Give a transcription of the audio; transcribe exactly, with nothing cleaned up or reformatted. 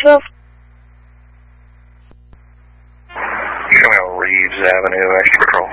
Nashville? Show me on Reeves Avenue, extra control.